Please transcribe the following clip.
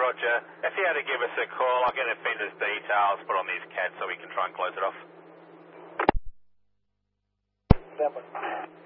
Roger. If you had to give us a call, I'll get offender's details put on these CAD so we can try and close it off. Definitely.